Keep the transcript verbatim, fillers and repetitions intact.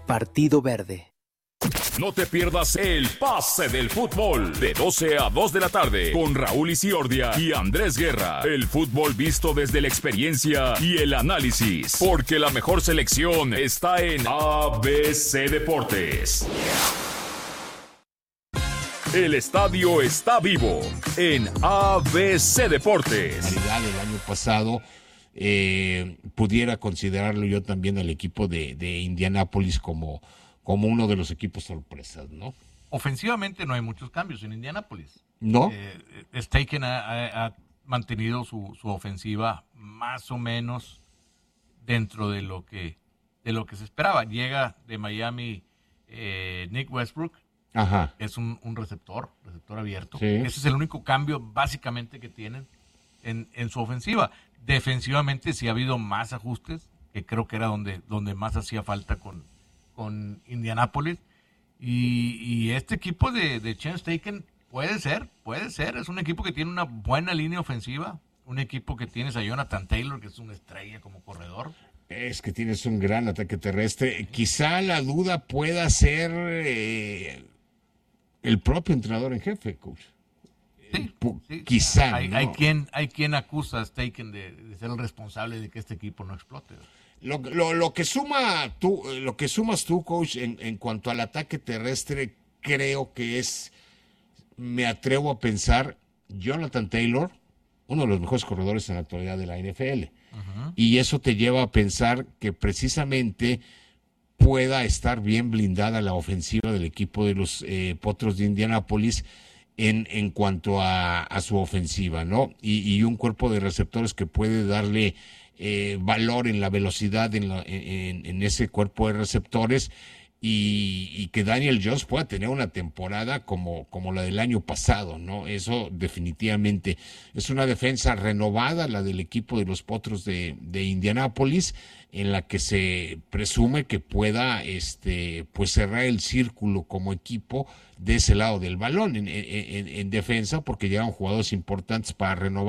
Partido Verde. No te pierdas el pase del fútbol de doce a dos de la tarde con Raúl Isiordia y Andrés Guerra. El fútbol visto desde la experiencia y el análisis, porque la mejor selección está en A B C Deportes. El estadio está vivo en A B C Deportes. El año pasado eh, pudiera considerarlo yo también al equipo de, de Indianápolis como como uno de los equipos sorpresas, ¿no? Ofensivamente no hay muchos cambios en Indianápolis. ¿No? Eh, Steichen ha, ha, ha mantenido su, su ofensiva más o menos dentro de lo que de lo que se esperaba. Llega de Miami eh, Nick Westbrook, Ajá. es un, un receptor, receptor abierto. Sí. Ese es el único cambio básicamente que tienen en, en su ofensiva. Defensivamente sí ha habido más ajustes, que creo que era donde, donde más hacía falta con con Indianápolis, y, y este equipo de, de Shane Steichen puede ser, puede ser, es un equipo que tiene una buena línea ofensiva, un equipo que tienes a Jonathan Taylor, que es una estrella como corredor. Es que tienes un gran ataque terrestre. Quizá la duda pueda ser eh, el propio entrenador en jefe, coach. Sí, P- sí. Quizá, hay, ¿no? hay quien hay quien acusa a Steichen de, de ser el responsable de que este equipo no explote. Lo, lo, lo que suma tú, lo que sumas tú, coach, en, en cuanto al ataque terrestre, creo que es, me atrevo a pensar, Jonathan Taylor, uno de los mejores corredores en la actualidad de la N F L. Uh-huh. Y eso te lleva a pensar que precisamente pueda estar bien blindada la ofensiva del equipo de los eh, Potros de Indianápolis en, en cuanto a, a su ofensiva, ¿no? Y, y un cuerpo de receptores que puede darle Eh, valor en la velocidad en, la, en, en ese cuerpo de receptores y, y que Daniel Jones pueda tener una temporada como, como la del año pasado, ¿no? Eso definitivamente es una defensa renovada, la del equipo de los Potros de, de Indianápolis, en la que se presume que pueda este, pues cerrar el círculo como equipo de ese lado del balón en, en, en, en defensa, porque llegan jugadores importantes para renovar